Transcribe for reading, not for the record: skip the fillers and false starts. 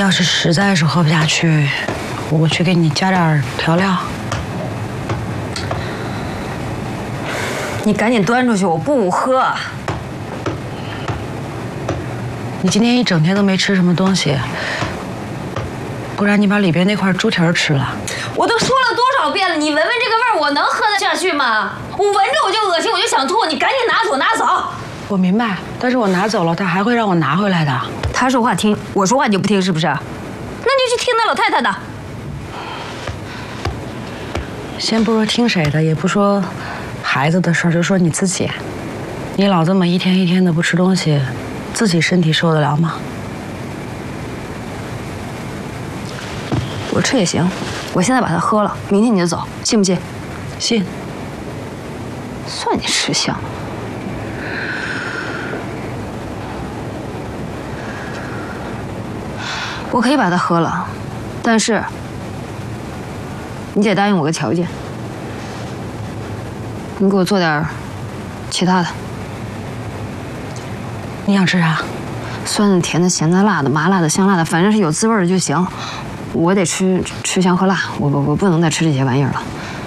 要是实在是喝不下去，我去给你加点调料。 你赶紧端出去，我不喝。 你今天一整天都没吃什么东西，不然你把里边那块猪蹄儿吃了。 我都说了多少遍了，你闻闻这个味儿，我能喝得下去吗？我闻着我就恶心，我就想吐。你赶紧拿走，拿走。 我明白，但是我拿走了，他还会让我拿回来的。 他说话听，我说话你就不听，是不是？那你就去听那老太太的。 先不说听谁的，也不说孩子的事儿，就说你自己，你老这么一天一天的不吃东西，自己身体受得了吗？ 我吃也行，我现在把它喝了，明天你就走，信不信？ 信。 算你识相。我可以把它喝了，但是你得答应我个条件，你给我做点其他的。 你想吃啥？ 酸的、甜的、咸的、辣的、麻辣的、香辣的，反正是有滋味的就行。我得吃香喝辣，我不能再吃这些玩意儿了。